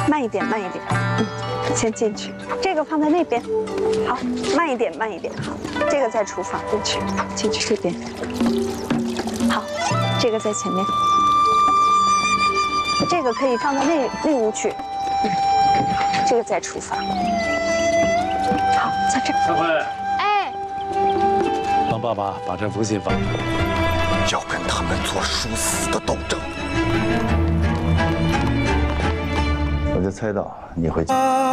慢一点，慢一点。先进去，这个放在那边。好，慢一点，慢一点。好，这个在厨房进去这边。好，这个在前面。这个可以放到那屋去。这个在厨房。好，在这。 小慧， 哎， 帮爸爸把这封信放。 要跟他们做殊死的斗争。 我就猜到你会。